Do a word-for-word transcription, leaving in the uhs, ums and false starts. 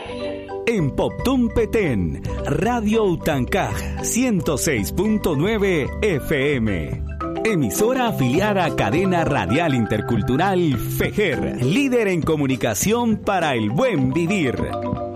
En Poptún Petén, Radio Utancaj, ciento seis punto nueve F M. Emisora afiliada a Cadena Radial Intercultural FEJER, líder en comunicación para el buen vivir.